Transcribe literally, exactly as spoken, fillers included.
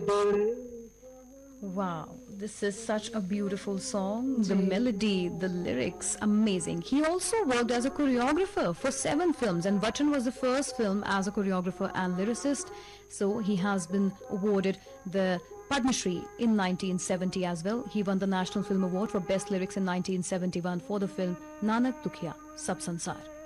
Wow, this is such a beautiful song. The melody, the lyrics, amazing. He also worked as a choreographer for seven films, and Vatan was the first film as a choreographer and lyricist. So he has been awarded the Padma Shri in nineteen seventy as well. He won the National Film Award for Best Lyrics in nineteen seventy-one for the film Nanak Dukhiya Sab Sansar.